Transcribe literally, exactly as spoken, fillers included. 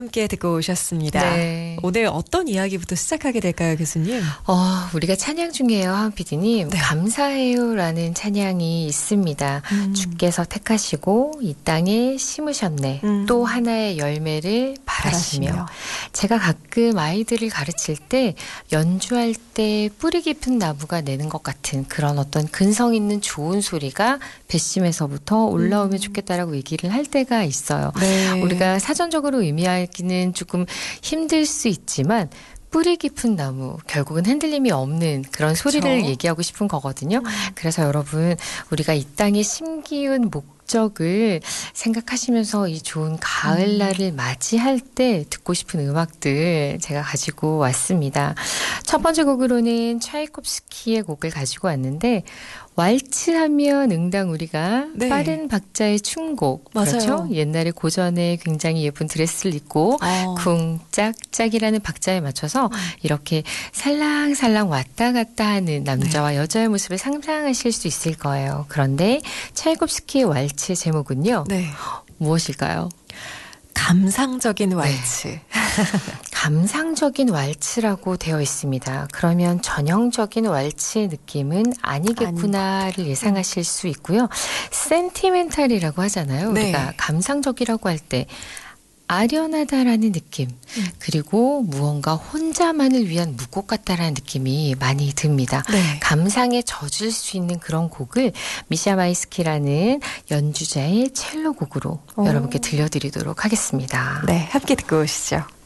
함께 듣고 오셨습니다. 네. 오늘 어떤 이야기부터 시작하게 될까요, 교수님? 어, 우리가 찬양 중에요, 하은 피디님. 네. 감사해요라는 찬양이 있습니다. 음. 주께서 택하시고 이 땅에 심으셨네. 음. 또 하나의 열매를 바라시며. 바라시며. 제가 가끔 아이들을 가르칠 때 연주할 때 뿌리 깊은 나무가 내는 것 같은 그런 어떤 근성 있는 좋은 소리가 배심에서부터 올라오면 음. 좋겠다라고 얘기를 할 때가 있어요. 네. 우리가 사전적으로 의미하기는 조금 힘들 수 있지만 뿌리 깊은 나무, 결국은 흔들림이 없는 그런 소리를 그렇죠. 얘기하고 싶은 거거든요. 음. 그래서 여러분, 우리가 이 땅에 심기운 목적을 생각하시면서 이 좋은 가을날을 맞이할 때 듣고 싶은 음악들 제가 가지고 왔습니다. 첫 번째 곡으로는 차이콥스키의 곡을 가지고 왔는데 왈츠하면 응당 우리가 네. 빠른 박자의 춤곡. 맞아요. 그렇죠? 옛날에 고전에 굉장히 예쁜 드레스를 입고 어. 쿵짝짝이라는 박자에 맞춰서 이렇게 살랑살랑 왔다 갔다 하는 남자와 여자의 모습을 상상하실 수 있을 거예요. 그런데 차이콥스키의 왈츠의 제목은요. 네. 무엇일까요? 감상적인 왈츠. 네. 감상적인 왈츠라고 되어 있습니다. 그러면 전형적인 왈츠의 느낌은 아니겠구나를 예상하실 수 있고요. 센티멘탈이라고 하잖아요. 네. 우리가 감상적이라고 할 때 아련하다라는 느낌, 음. 그리고 무언가 혼자만을 위한 묵곡 같다라는 느낌이 많이 듭니다. 네. 감상에 젖을 수 있는 그런 곡을 미샤 마이스키라는 연주자의 첼로 곡으로 오. 여러분께 들려드리도록 하겠습니다. 네, 함께 듣고 오시죠.